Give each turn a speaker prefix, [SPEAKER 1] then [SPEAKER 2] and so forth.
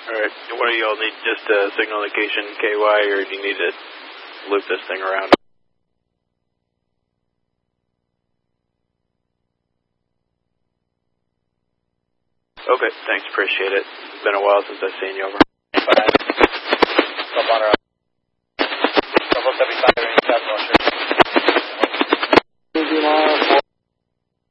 [SPEAKER 1] Alright, what do y'all need? Just signal location KY, or do you need to loop this thing around? Okay, thanks, appreciate it. It's been a while since I've seen you over.
[SPEAKER 2] Bye. Come on around.